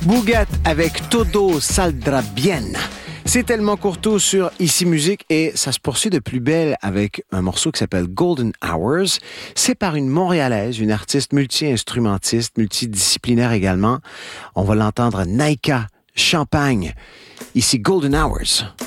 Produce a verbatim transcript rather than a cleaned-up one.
Bougat avec Todo Saldrá Bien. C'est tellement courtois sur Ici Musique et ça se poursuit de plus belle avec un morceau qui s'appelle Golden Hours. C'est par une Montréalaise, une artiste multi-instrumentiste, multidisciplinaire également. On va l'entendre Naika Champagne. Ici Golden Hours.